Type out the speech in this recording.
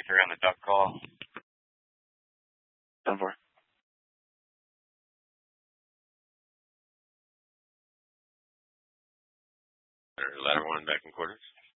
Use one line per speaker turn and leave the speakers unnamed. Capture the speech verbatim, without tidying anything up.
three on the duck call.
ten four.
Ladder one back in quarters.